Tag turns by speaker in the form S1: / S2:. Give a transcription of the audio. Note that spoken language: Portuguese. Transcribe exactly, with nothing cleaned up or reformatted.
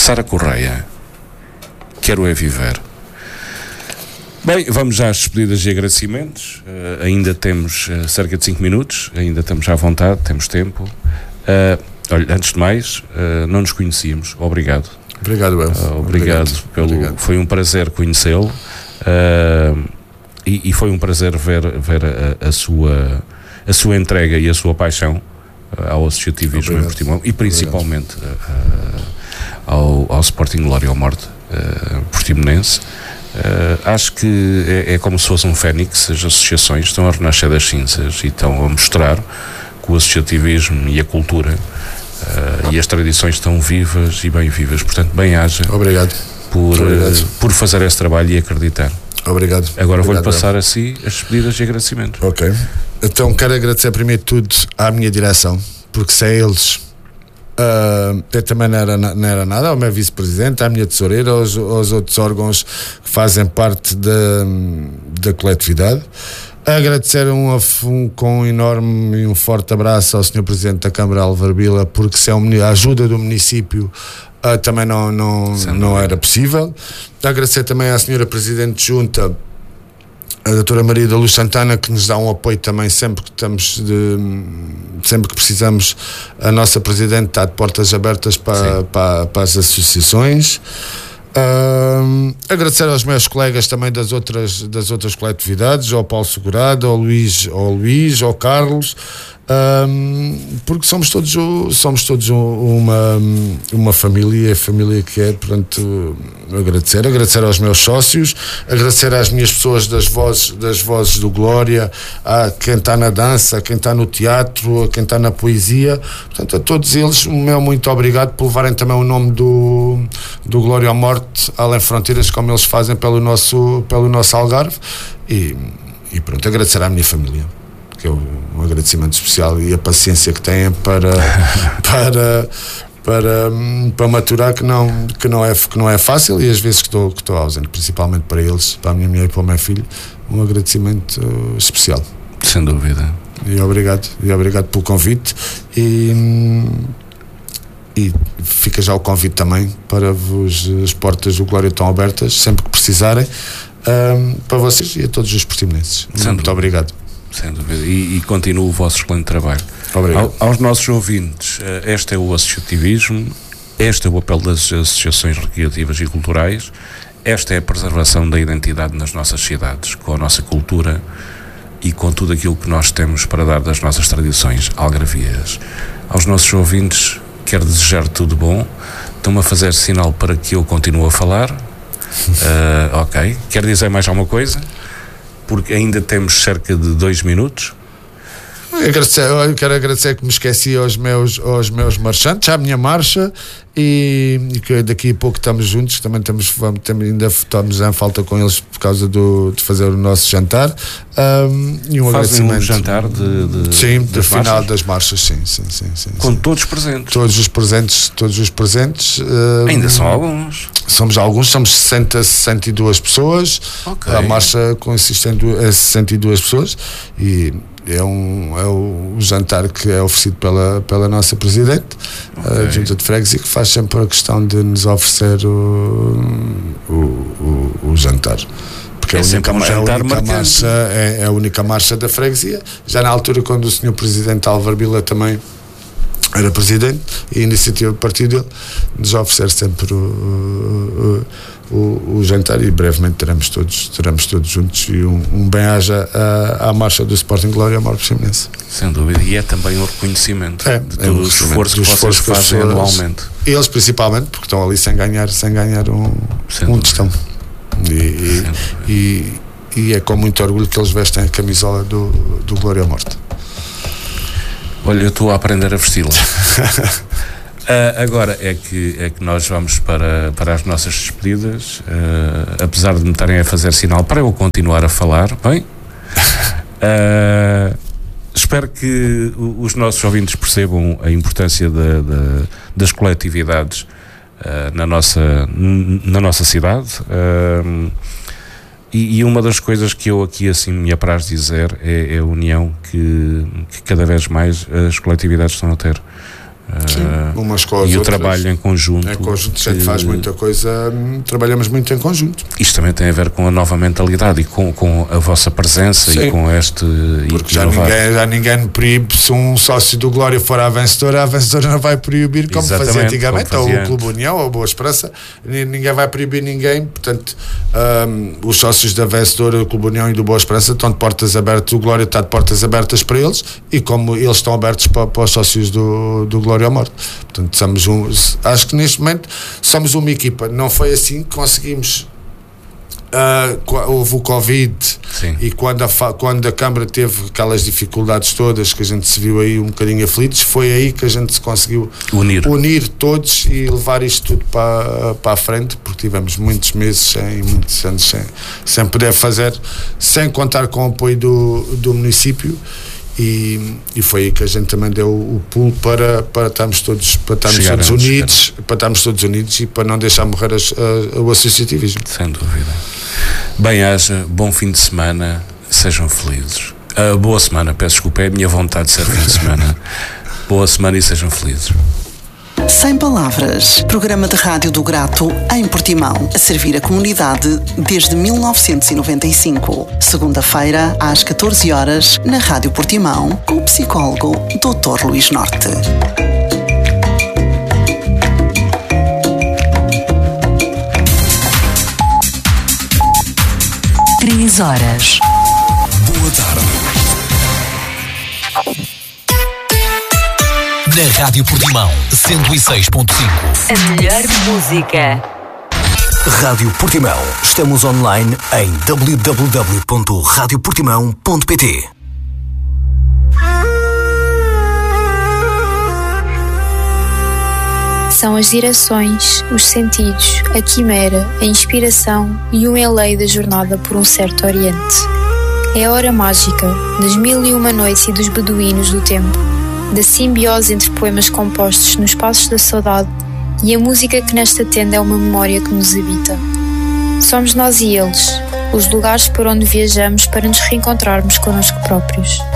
S1: Sara Correia, quero é viver. Bem, vamos já às despedidas e agradecimentos. Uh, ainda temos uh, cerca de cinco minutos, ainda estamos à vontade, temos tempo. Uh, olha, antes de mais, uh, não nos conhecíamos. Obrigado.
S2: Obrigado, El.
S1: Uh, obrigado, obrigado pelo. Obrigado. Foi um prazer conhecê-lo uh, e, e foi um prazer ver, ver a, a, sua, a sua entrega e a sua paixão uh, ao associativismo em Portimão e principalmente uh, ao, ao Sporting Glória ou Morte uh, portimonense. Uh, acho que é, é como se fosse um fênix. As associações estão a renascer das cinzas e estão a mostrar que o associativismo e a cultura uh, e as tradições estão vivas e bem vivas. Portanto, bem-aja.
S2: Obrigado.
S1: Por,
S2: Obrigado.
S1: Uh, por fazer esse trabalho e acreditar.
S2: Obrigado.
S1: Agora vou-lhe
S2: Obrigado,
S1: passar a si as despedidas e agradecimentos.
S2: Ok. Então quero agradecer primeiro de tudo à minha direção, porque sem eles Uh, eu também não era, não era nada, ao meu vice-presidente, à minha tesoureira, aos, aos outros órgãos que fazem parte da, da coletividade. Agradecer um, um, com um enorme e um forte abraço ao senhor Presidente da Câmara, Álvaro Vila, porque sem a ajuda do município uh, também não, não, não era possível. Agradecer também à senhora Presidente de Junta, a doutora Maria da Luz Santana, que nos dá um apoio também sempre que estamos de, sempre que precisamos. A nossa Presidente está de portas abertas para, para, para as associações. Uh, agradecer aos meus colegas também das outras, das outras coletividades, ao Paulo Segurado, ao Luís, ao Luís, ao Carlos, uh, porque somos todos, somos todos uma, uma família, a família que é, portanto, agradecer, agradecer aos meus sócios, agradecer às minhas pessoas das vozes, das vozes do Glória, a quem está na dança, a quem está no teatro, a quem está na poesia, portanto, a todos eles, o meu muito obrigado por levarem também o nome do, do Glória à Morte além fronteiras, como eles fazem pelo nosso, pelo nosso Algarve. E, e pronto, agradecer à minha família, que é um agradecimento especial, e a paciência que têm para para, para, para maturar, que não, que, não é, que não é fácil, e às vezes que estou, que estou ausente, principalmente para eles, para a minha mulher e para o meu filho, um agradecimento especial.
S1: Sem dúvida.
S2: E obrigado, e obrigado pelo convite. E E fica já o convite também para vos, as portas do Glória estão abertas sempre que precisarem, um, para vocês e a todos os portimonenses. Muito obrigado.
S1: Sem dúvida. E, e continua o vosso excelente trabalho.
S2: Obrigado.
S1: Ao, aos nossos ouvintes, este é o associativismo, este é o papel das associações recreativas e culturais, esta é a preservação da identidade nas nossas cidades, com a nossa cultura e com tudo aquilo que nós temos para dar das nossas tradições algarvias. Aos nossos ouvintes, quero desejar tudo bom. Estão-me a fazer sinal para que eu continue a falar. Uh, ok. Quer dizer mais alguma coisa? Porque ainda temos cerca de dois minutos.
S2: Agradecer, eu quero agradecer que me esqueci aos meus, aos meus marchantes, à minha marcha, e, e que daqui a pouco estamos juntos, também estamos, vamos, também ainda estamos em falta com eles por causa do, de fazer o nosso jantar. Um, e um
S1: Fazem
S2: agradecimento.
S1: um jantar de, de,
S2: sim,
S1: das
S2: de final
S1: marchas?
S2: das marchas, sim, sim, sim, sim,
S1: com
S2: sim.
S1: todos presentes.
S2: Todos os presentes, todos os presentes. Um,
S1: ainda são alguns.
S2: Somos alguns, somos sessenta, sessenta e duas pessoas.
S1: Okay.
S2: A marcha consiste em sessenta e duas pessoas e é, um, é o, o jantar que é oferecido pela, pela nossa Presidente, okay, a Junta de Freguesia, que faz sempre a questão de nos oferecer o, o, o, o jantar. Porque é, é, a única, um é, a única marcha, é, é a única marcha da freguesia. Já na altura, quando o senhor Presidente Álvaro Vila também era Presidente, e a iniciativa a partir dele nos oferecer sempre o, o, o, o jantar, e brevemente teremos todos, teremos todos juntos, e um, um bem-aja à, à marcha do Sporting Glória ao Morte Portimonense.
S1: Sem dúvida, e é também um reconhecimento
S2: é,
S1: de
S2: é
S1: todo
S2: um
S1: o esforço que vocês fazem pessoas, anualmente.
S2: Eles principalmente, porque estão ali sem ganhar, sem ganhar um, um tostão. E, e, e, e é com muito orgulho que eles vestem a camisola do, do Glória à Morte.
S1: Olha, eu estou a aprender a vesti-la. uh, agora é que, é que nós vamos para, para as nossas despedidas, uh, apesar de me estarem a fazer sinal para eu continuar a falar, bem, uh, espero que os nossos ouvintes percebam a importância da, da, das coletividades uh, na, nossa, na nossa cidade. Uh, E, e uma das coisas que eu aqui assim me apraz dizer é, é a união que, que cada vez mais as coletividades estão a ter.
S2: Sim, umas com as
S1: e
S2: outras.
S1: O trabalho em conjunto.
S2: Em conjunto, a gente faz muita coisa, trabalhamos muito em conjunto.
S1: Isto também tem a ver com a nova mentalidade e com, com a vossa presença. Sim. E com este.
S2: Porque já ninguém, já ninguém me proíbe, se um sócio do Glória for à vencedora, a vencedora não vai proibir como Exatamente, fazia antigamente, como fazia ou o Clube União, ou a Boa Esperança, ninguém vai proibir ninguém. Portanto, um, os sócios da vencedora, do Clube União e do Boa Esperança estão de portas abertas, o Glória está de portas abertas para eles, e como eles estão abertos para, para os sócios do, do Glória à Morte. Portanto, somos um, acho que neste momento somos uma equipa. Não foi assim que conseguimos. Uh, houve o Covid.
S1: Sim.
S2: E quando a, quando a Câmara teve aquelas dificuldades todas que a gente se viu aí um bocadinho aflitos, foi aí que a gente se conseguiu
S1: unir,
S2: unir todos e levar isto tudo para, para a frente, porque tivemos muitos meses sem, muitos anos sem, sem poder fazer, sem contar com o apoio do, do município. E, e foi aí que a gente também deu o pulo para, para estarmos todos, para estarmos todos unidos, chegar. para estarmos todos unidos e para não deixar morrer as, a, o associativismo.
S1: Sem dúvida. Bem, haja, bom fim de semana, sejam felizes. Uh, boa semana, peço desculpa, é a minha vontade de ser fim de semana. Boa semana e sejam felizes.
S3: Sem Palavras, programa de rádio do Grato em Portimão, a servir a comunidade desde mil novecentos e noventa e cinco. Segunda-feira, às catorze horas, na Rádio Portimão, com o psicólogo doutor Luís Norte. Três horas.
S4: Boa tarde. Na Rádio Portimão, cento e seis ponto cinco.
S5: A melhor música.
S4: Rádio Portimão. Estamos online em w w w ponto rádio portimão ponto p t.
S6: São as direções, os sentidos, a quimera, a inspiração e o enleio da jornada por um certo oriente. É a hora mágica das mil e uma noites e dos beduínos do tempo, da simbiose entre poemas compostos nos passos da saudade e a música que nesta tenda é uma memória que nos habita. Somos nós e eles, os lugares por onde viajamos para nos reencontrarmos connosco próprios.